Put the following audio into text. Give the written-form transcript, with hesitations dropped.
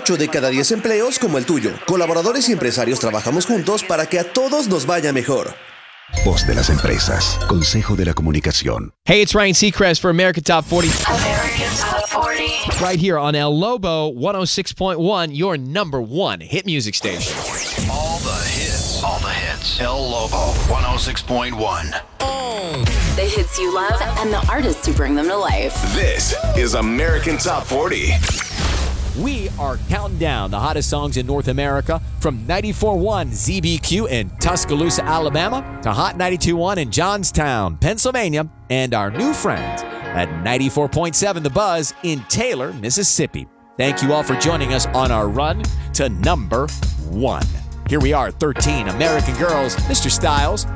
8 de cada 10 empleos como el tuyo. Colaboradores y empresarios trabajamos juntos para que a todos nos vaya mejor. Voz de las empresas. Consejo de la Comunicacación. Hey, it's Ryan Seacrest for American Top 40. American Top 40. Right here on El Lobo 106.1, your number one hit music station. All the hits. All the hits. El Lobo 106.1. The hits you love and the artists who bring them to life. This is American Top 40. We are counting down the hottest songs in North America from 94.1 ZBQ in Tuscaloosa, Alabama to Hot 92.1 in Johnstown, Pennsylvania, and our new friends at 94.7 The Buzz in Taylor, Mississippi. Thank you all for joining us on our run to number one. Here we are, 13 American Girls, Mr. Styles,